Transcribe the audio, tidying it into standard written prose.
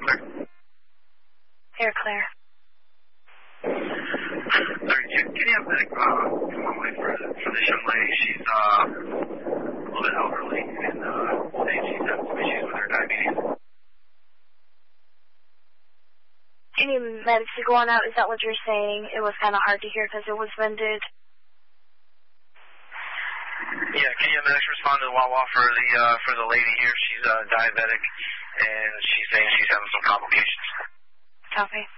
Claire. Here, Claire. Can you have medic come on way for this young lady? She's a little bit elderly and saying she's having some issues with her diabetes. Any medics are going out? Is that what you're saying? It was kind of hard to hear because it was winded. Yeah, can you have medics respond to the Wawa for the lady here? She's diabetic and she's saying she's having some complications. Copy.